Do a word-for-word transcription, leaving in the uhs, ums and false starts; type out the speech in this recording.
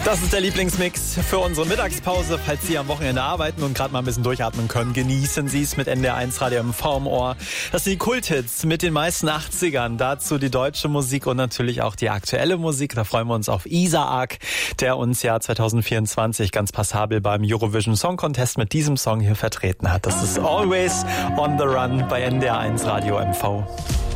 Das ist der Lieblingsmix für unsere Mittagspause. Falls Sie am Wochenende arbeiten und gerade mal ein bisschen durchatmen können, genießen Sie es mit N D R eins Radio M V im Ohr. Das sind die Kulthits mit den meisten achtzigern. Dazu die deutsche Musik und natürlich auch die aktuelle Musik. Da freuen wir uns auf Isaak, der uns ja zwanzig vierundzwanzig ganz passabel beim Eurovision Song Contest mit diesem Song hier vertreten hat. Das ist Always on the Run bei N D R eins Radio M V.